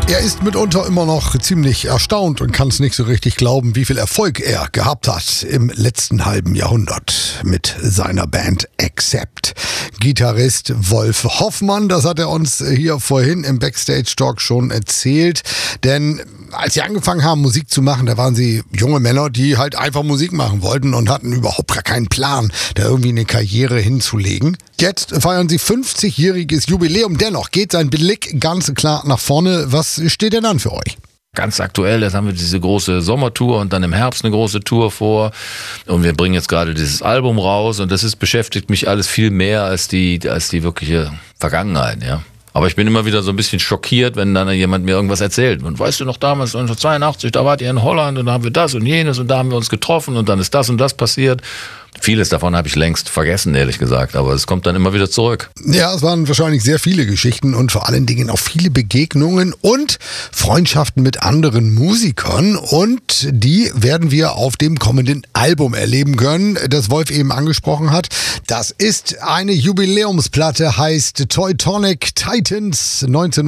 Er ist mitunter immer noch ziemlich erstaunt und kann es nicht so richtig glauben, wie viel Erfolg er gehabt hat im letzten halben Jahrhundert mit seiner Band Accept. Gitarrist Wolf Hoffmann, das hat er uns hier vorhin im Backstage-Talk schon erzählt. Denn als sie angefangen haben, Musik zu machen, da waren sie junge Männer, die halt einfach Musik machen wollten und hatten überhaupt gar keinen Plan, da irgendwie eine Karriere hinzulegen. Jetzt feiern sie 50-jähriges Jubiläum. Dennoch geht sein Blick ganz klar nach vorne. Was steht denn an für euch? Ganz aktuell, jetzt haben wir diese große Sommertour und dann im Herbst eine große Tour vor. Und wir bringen jetzt gerade dieses Album raus und das beschäftigt mich alles viel mehr als die wirkliche Vergangenheit, ja. Aber ich bin immer wieder so ein bisschen schockiert, wenn dann jemand mir irgendwas erzählt. Und weißt du noch, damals 1982, da wart ihr in Holland und da haben wir das und jenes und da haben wir uns getroffen und dann ist das und das passiert. Vieles davon habe ich längst vergessen, ehrlich gesagt, aber es kommt dann immer wieder zurück. Ja, es waren wahrscheinlich sehr viele Geschichten und vor allen Dingen auch viele Begegnungen und Freundschaften mit anderen Musikern und die werden wir auf dem kommenden Album erleben können, das Wolf eben angesprochen hat. Das ist eine Jubiläumsplatte, heißt Teutonic Titans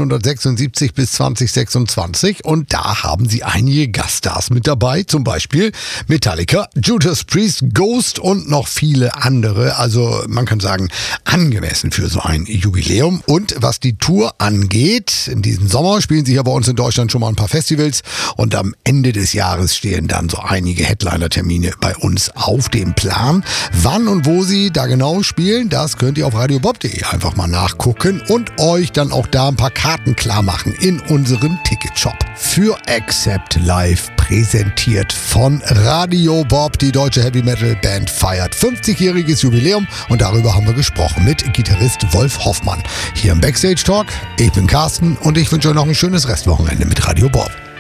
1976 bis 2026 und da haben sie einige Gaststars mit dabei, zum Beispiel Metallica, Judas Priest, Ghost und noch viele andere. Also man kann sagen, angemessen für so ein Jubiläum. Und was die Tour angeht, in diesem Sommer spielen sie hier bei uns in Deutschland schon mal ein paar Festivals und am Ende des Jahres stehen dann so einige Headliner-Termine bei uns auf dem Plan. Wann und wo sie da genau spielen, das könnt ihr auf radiobob.de einfach mal nachgucken und euch dann auch da ein paar Karten klar machen in unserem Ticketshop. Für Accept Live präsentiert von Radio Bob, die deutsche Heavy Metal Band feiert 50-jähriges Jubiläum und darüber haben wir gesprochen mit Gitarrist Wolf Hoffmann. Hier im Backstage Talk. Ich bin Carsten und ich wünsche euch noch ein schönes Restwochenende mit Radio Bob.